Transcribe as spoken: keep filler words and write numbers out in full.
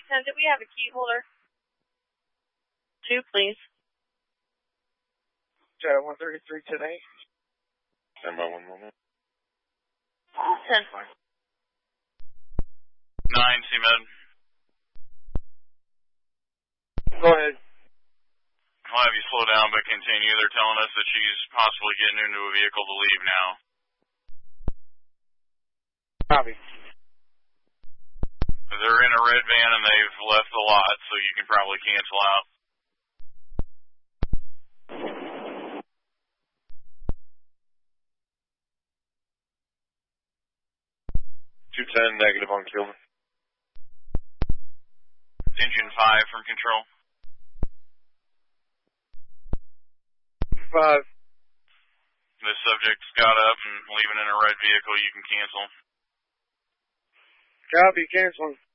ten, do we have a key holder? Two, please. Shadow one thirty-three, ten eight. Stand by one moment. ten. Nine, C-Med. Go ahead. I'll have you slow down but continue. They're telling us that she's possibly getting into a vehicle to leave now. Copy. They're in a red van and they've left the lot, so you can probably cancel out. two ten, negative on Kilmer. Engine five from control. Five. The subject's got up and leaving in a red vehicle. You can cancel. Copy, canceling.